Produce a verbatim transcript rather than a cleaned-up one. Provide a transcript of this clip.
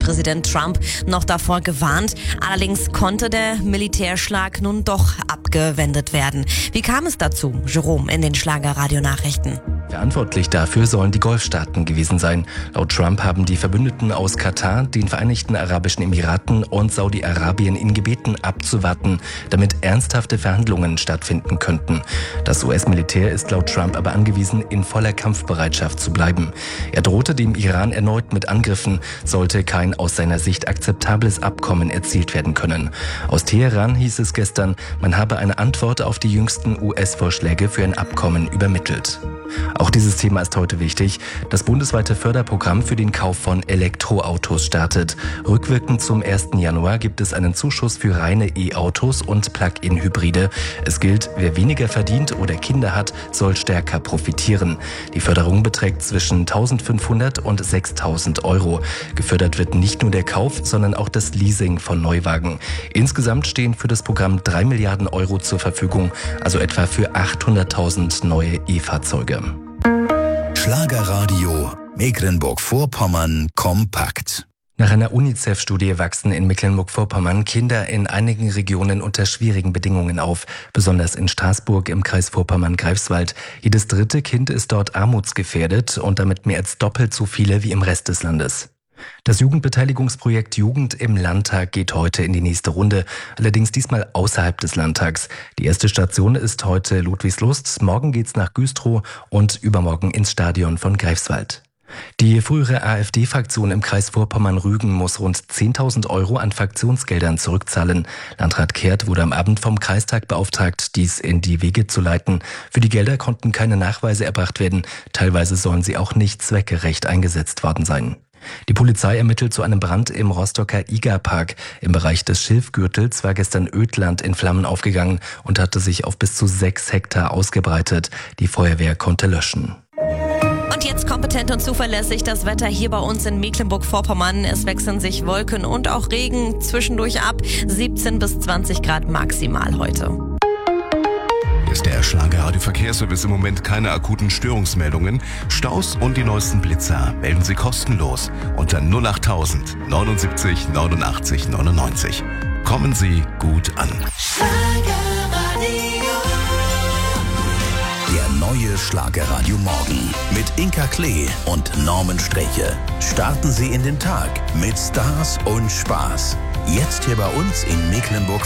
Präsident Trump noch davor gewarnt. Allerdings konnte der Militärschlag nun doch abgewendet werden. Wie kam es dazu? Jerome in den Schlager-Radio-Nachrichten. Verantwortlich dafür sollen die Golfstaaten gewesen sein. Laut Trump haben die Verbündeten aus Katar, den Vereinigten Arabischen Emiraten und Saudi-Arabien ihn gebeten, abzuwarten, damit ernsthafte Verhandlungen stattfinden könnten. Das U S-Militär ist laut Trump aber angewiesen, in voller Kampfbereitschaft zu bleiben. Er drohte dem Iran erneut mit Angriffen, sollte kein aus seiner Sicht akzeptables Abkommen erzielt werden können. Aus Teheran hieß es gestern, man habe eine Antwort auf die jüngsten U S-Vorschläge für ein Abkommen übermittelt. Auch dieses Thema ist heute wichtig. Das bundesweite Förderprogramm für den Kauf von Elektroautos startet. Rückwirkend zum ersten Januar gibt es einen Zuschuss für reine E-Autos und Plug-in-Hybride. Es gilt, wer weniger verdient oder Kinder hat, soll stärker profitieren. Die Förderung beträgt zwischen eintausendfünfhundert und sechstausend Euro. Gefördert wird nicht nur der Kauf, sondern auch das Leasing von Neuwagen. Insgesamt stehen für das Programm drei Milliarden Euro zur Verfügung, also etwa für achthunderttausend neue E-Fahrzeuge. Schlagerradio Mecklenburg-Vorpommern kompakt. Nach einer UNICEF-Studie wachsen in Mecklenburg-Vorpommern Kinder in einigen Regionen unter schwierigen Bedingungen auf, besonders in Straßburg im Kreis Vorpommern-Greifswald. Jedes dritte Kind ist dort armutsgefährdet und damit mehr als doppelt so viele wie im Rest des Landes. Das Jugendbeteiligungsprojekt Jugend im Landtag geht heute in die nächste Runde, allerdings diesmal außerhalb des Landtags. Die erste Station ist heute Ludwigslust, morgen geht's nach Güstrow und übermorgen ins Stadion von Greifswald. Die frühere AfD-Fraktion im Kreis Vorpommern-Rügen muss rund zehntausend Euro an Fraktionsgeldern zurückzahlen. Landrat Kehrt wurde am Abend vom Kreistag beauftragt, dies in die Wege zu leiten. Für die Gelder konnten keine Nachweise erbracht werden, teilweise sollen sie auch nicht zweckgerecht eingesetzt worden sein. Die Polizei ermittelt zu einem Brand im Rostocker Igerpark. Im Bereich des Schilfgürtels war gestern Ödland in Flammen aufgegangen und hatte sich auf bis zu sechs Hektar ausgebreitet. Die Feuerwehr konnte löschen. Und jetzt kompetent und zuverlässig das Wetter hier bei uns in Mecklenburg-Vorpommern. Es wechseln sich Wolken und auch Regen zwischendurch ab. siebzehn bis zwanzig Grad maximal heute. Hier ist der Schlagerradio Verkehrsservice. Im Moment keine akuten Störungsmeldungen. Staus und die neuesten Blitzer melden Sie kostenlos unter null achttausend neunundsiebzig neunundachtzig neunundneunzig. Kommen Sie gut an. Der neue Schlagerradio Morgen mit Inka Klee und Norman Streche. Starten Sie in den Tag mit Stars und Spaß. Jetzt hier bei uns in Mecklenburg